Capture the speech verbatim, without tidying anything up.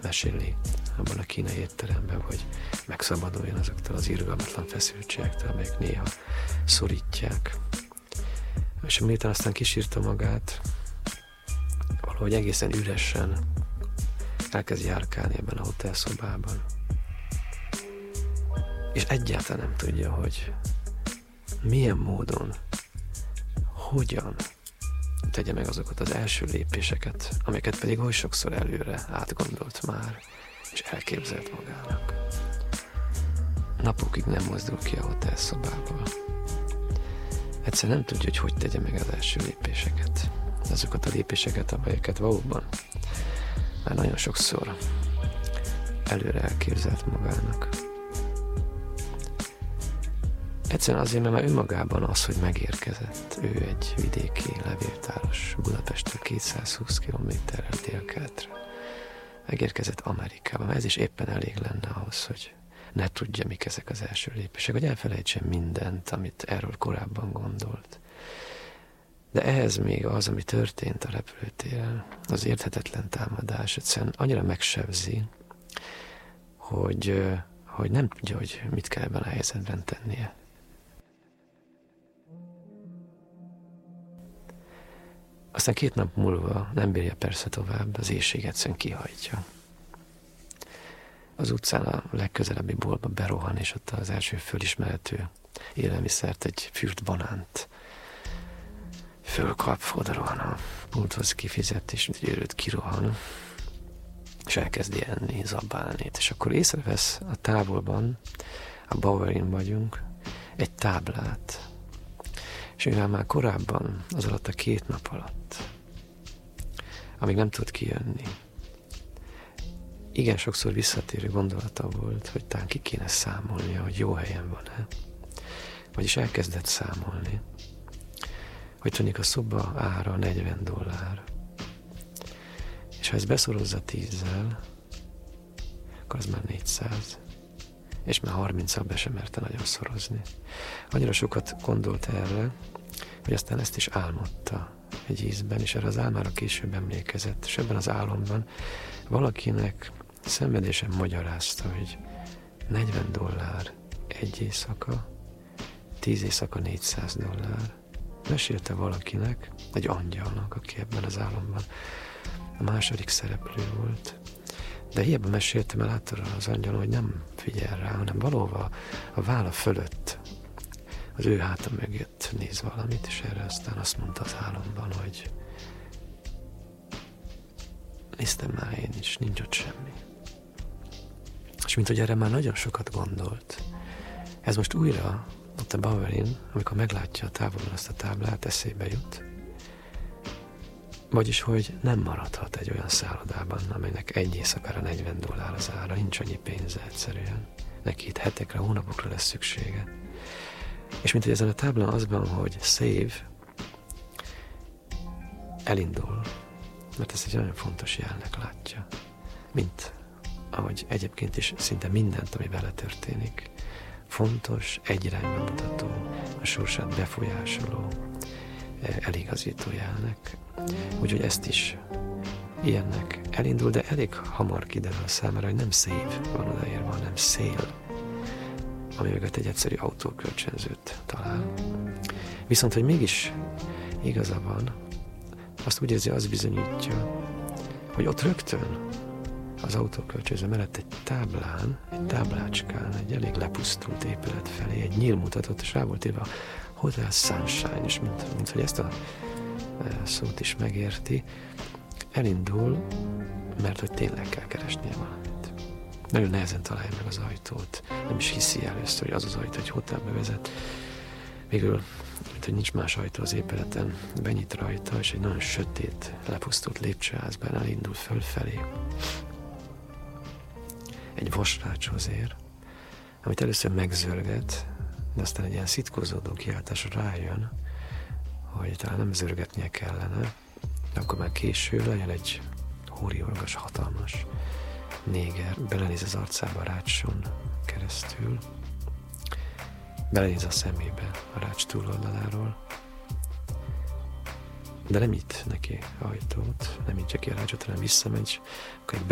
meséli abban a kínai étteremben, hogy megszabaduljon azoktól az irgalmatlan feszültségektől, amelyek néha szorítják. És miután aztán kisírta magát, valahogy egészen üresen elkezd járkálni ebben a hotelszobában. És egyáltalán nem tudja, hogy milyen módon, hogyan tegye meg azokat az első lépéseket, amelyeket pedig oly sokszor előre átgondolt már, és elképzelt magának. Napokig nem mozdul ki a hotelszobából. Egyszerűen nem tudja, hogy hogy tegye meg az első lépéseket. Azokat a lépéseket, amelyeket valóban már nagyon sokszor előre elképzelt magának. Egyszerűen azért, mert már önmagában az, hogy megérkezett, ő egy vidéki levéltáros Budapesttől kétszázhúsz kilométerrel délkeletre. Megérkezett Amerikába, mert ez is éppen elég lenne ahhoz, hogy ne tudja, mik ezek az első lépések, hogy elfelejtsen mindent, amit erről korábban gondolt. De ehhez még az, ami történt a repülőtéren, az érthetetlen támadás, egyszerűen annyira megsebzi, hogy, hogy nem tudja, hogy mit kell ebben a helyzetben tennie. Aztán két nap múlva nem bírja persze tovább, az éhség egyszerűen kihajtja. Az utcán a legközelebbi boltba berohan, és ott az első fölismerhető élelmiszert, egy fürt banánt fölkap, odarohan a pulthoz, kifizet, és őrült kirohan, és elkezdi enni, zabálni. És akkor észrevesz a távolban, a Bowery-n vagyunk, egy táblát. És mivel már korábban, az alatt a két nap alatt, amíg nem tud kijönni, igen sokszor visszatérő gondolata volt, hogy talán ki kéne számolnia, hogy jó helyen van-e. Vagyis elkezdett számolni, hogy tudjuk a szoba ára negyven dollár. És ha ezt beszorozza tízzel, akkor az már négyszáz. És már harminccal be sem merte nagyon szorozni. Annyira sokat gondolt erre, hogy aztán ezt is álmodta egy ízben, és erre az álmára később emlékezett. És ebben az álomban valakinek szenvedésen magyarázta, hogy negyven dollár egy éjszaka, tíz éjszaka négyszáz dollár. Mesélte valakinek, egy angyalnak, aki ebben az álomban a második szereplő volt. De hiába meséltem el át az angyalon, hogy nem figyel rá, hanem valóban a válla fölött, az ő háta mögött néz valamit, és erre aztán azt mondta az álomban, hogy néztem már én is, nincs ott semmi. És mint hogy erre már nagyon sokat gondolt, ez most újra ott a Bowery-n, amikor meglátja a távolban azt a táblát, eszébe jut, vagyis, hogy nem maradhat egy olyan szállodában, amelynek egy éjszakára negyven dollár az ára, nincs annyi pénze egyszerűen. Neki itt hetekre, hónapokra lesz szüksége. És mint hogy ezen a táblán az van, hogy save, elindul, mert ez egy nagyon fontos jelnek látja. Mint ahogy egyébként is szinte mindent, ami vele történik, fontos, egy irányba mutató, a sorsát befolyásoló, eligazító jelnek. Úgyhogy ezt is ilyennek elindul, de elég hamar kiderül számára, hogy nem save van odaírva, hanem sale, ami mögött egy egyszerű autókölcsönzőt talál. Viszont, hogy mégis igaza van, azt úgy érzi, az bizonyítja, hogy ott rögtön az autókölcsönző mellett egy táblán, egy táblácskán, egy elég lepusztult épület felé egy nyíl mutatott, és rá volt írva Hotel Sunshine, és mint, mint hogy ezt a szót is megérti, elindul, mert hogy tényleg kell keresnie valamit. Nagyon nehezen találja meg az ajtót, nem is hiszi először, hogy az az ajtó egy hotelbe vezet. Végül, mint hogy nincs más ajtó az épületen, benyit rajta, és egy nagyon sötét, lepusztult lépcsőházban elindul fölfelé. Egy vasrácshoz ér, amit először megzörget, de aztán egy ilyen szitkozódó kiáltásra rájön, hogy talán nem zörgetnie kellene, de akkor már késő lejön egy hóriorgas, hatalmas néger, belenéz az arcába a rácson keresztül, belenéz a szemébe a rács túloldaláról, de nem itt neki ajtót, nem így csak ki a rácsot, hanem visszamegy, akkor egy